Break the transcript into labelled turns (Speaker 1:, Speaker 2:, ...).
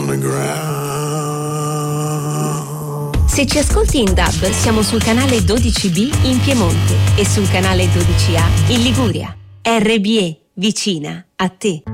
Speaker 1: on the ground.
Speaker 2: Se ci ascolti in DAB, siamo sul canale 12B in Piemonte e sul canale 12A in Liguria. RBE, vicina a te.